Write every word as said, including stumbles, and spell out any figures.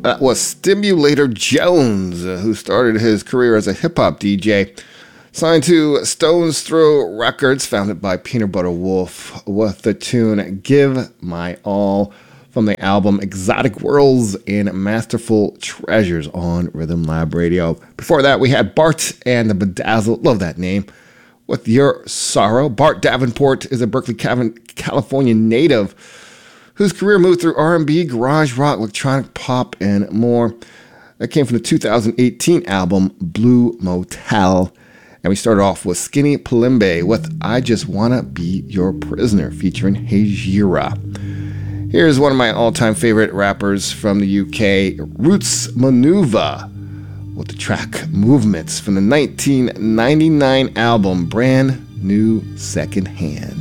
That was Stimulator Jones, uh, who started his career as a hip-hop D J. Signed to Stone's Throw Records, founded by Peanut Butter Wolf, with the tune Give My All from the album Exotic Worlds and Masterful Treasures on Rhythm Lab Radio. Before that, we had Bart and the Bedazzled, love that name, with Your Sorrow. Bart Davenport is a Berkeley, California native whose career moved through R and B, garage rock, electronic pop, and more. That came from the two thousand eighteen album Blue Motel. And we started off with Skinny Palimbe with I Just Wanna Be Your Prisoner featuring Hejira. Here's one of my all-time favorite rappers from the U K, Roots Manuva, with the track Movements from the nineteen ninety-nine album Brand New Second Hand.